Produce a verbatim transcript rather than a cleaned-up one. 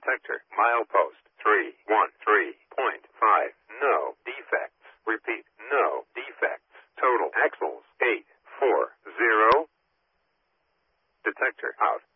Detector, milepost, three one three point five. No defects. Repeat, no defects. Total axles, eight four zero. Detector out.